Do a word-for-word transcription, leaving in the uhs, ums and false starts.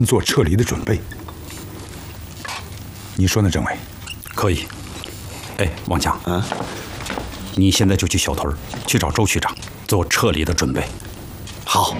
做撤离的准备。你说呢，政委？ 可以。哎，王强，啊，你现在就去小屯去找周区长做撤离的准备。 好。